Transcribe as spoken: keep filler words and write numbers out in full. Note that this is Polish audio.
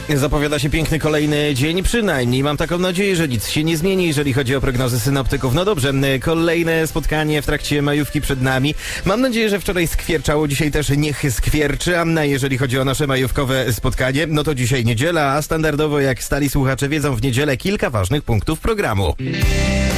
Zapowiada się piękny kolejny dzień, przynajmniej mam taką nadzieję, że nic się nie zmieni, jeżeli chodzi o prognozy synoptyków. No dobrze, kolejne spotkanie w trakcie majówki przed nami. Mam nadzieję, że wczoraj skwierczało, dzisiaj też niech skwierczy, a jeżeli chodzi o nasze majówkowe spotkanie, no to dzisiaj niedziela, a standardowo jak stali słuchacze wiedzą, w niedzielę kilka ważnych punktów programu.